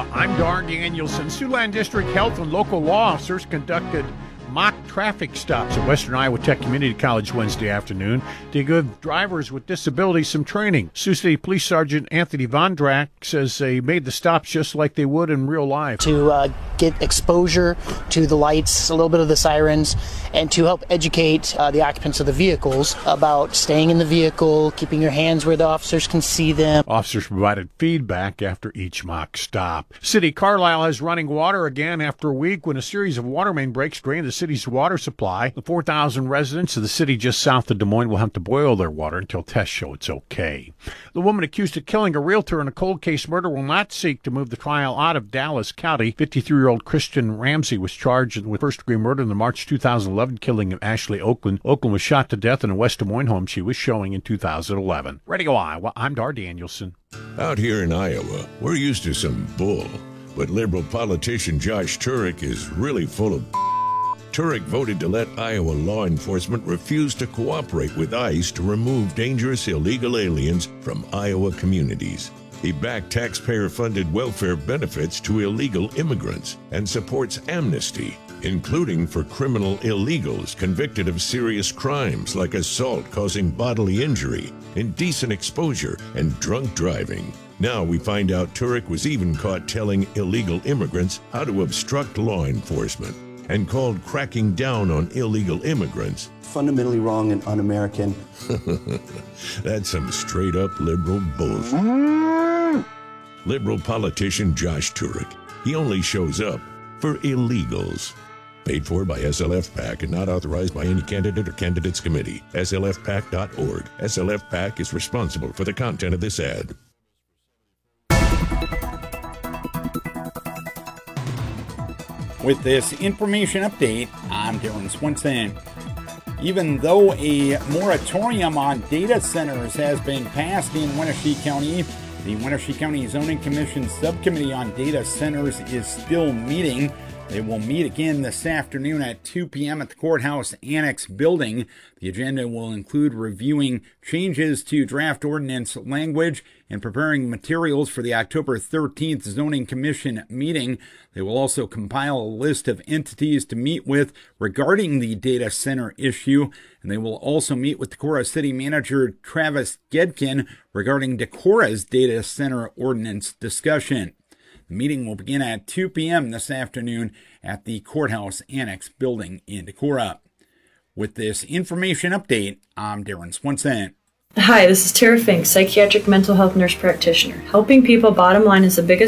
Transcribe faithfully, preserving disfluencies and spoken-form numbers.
I'm Dar Danielson. Siouxland District Health and local law officers conducted mock traffic stops at Western Iowa Tech Community College Wednesday afternoon to give drivers with disabilities some training. Sioux City Police Sergeant Anthony Vondrak says they made the stops just like they would in real life. To uh, get exposure to the lights, a little bit of the sirens, and to help educate uh, the occupants of the vehicles about staying in the vehicle, keeping your hands where the officers can see them. Officers provided feedback after each mock stop. City Carlisle has running water again after a week when a series of water main breaks drained the city's water supply. The four thousand residents of the city just south of Des Moines will have to boil their water until tests show it's okay. The woman accused of killing a realtor in a cold case murder will not seek to move the trial out of Dallas County. fifty-three-year-old Christian Ramsey was charged with first-degree murder in the March two thousand eleven killing of Ashley Oakland. Oakland was shot to death in a West Des Moines home she was showing in two thousand eleven. Radio Iowa, I'm Dar Danielson. Out here in Iowa, we're used to some bull, but liberal politician Josh Turek is really full of Turek voted to let Iowa law enforcement refuse to cooperate with ICE to remove dangerous illegal aliens from Iowa communities. He backed taxpayer-funded welfare benefits to illegal immigrants and supports amnesty, including for criminal illegals convicted of serious crimes like assault causing bodily injury, indecent exposure, and drunk driving. Now we find out Turek was even caught telling illegal immigrants how to obstruct law enforcement, and called cracking down on illegal immigrants fundamentally wrong and un-American. That's some straight-up liberal bullshit. Liberal politician Josh Turek. He only shows up for illegals. Paid for by S L F PAC and not authorized by any candidate or candidates committee. S L F PAC dot org. S L F PAC is responsible for the content of this ad. With this information update, I'm Darren Swenson. Even though a moratorium on data centers has been passed in Wenatchee County, the Wenatchee County Zoning Commission Subcommittee on Data Centers is still meeting. They will meet again this afternoon at two p.m. at the Courthouse Annex building. The agenda will include reviewing changes to draft ordinance language and preparing materials for the October thirteenth Zoning Commission meeting. They will also compile a list of entities to meet with regarding the data center issue, and they will also meet with Decorah City Manager Travis Gedkin regarding Decorah's data center ordinance discussion. The meeting will begin at two p.m. this afternoon at the Courthouse Annex building in Decorah. With this information update, I'm Darren Swenson. Hi, this is Tara Fink, psychiatric mental health nurse practitioner. Helping people bottom line is the biggest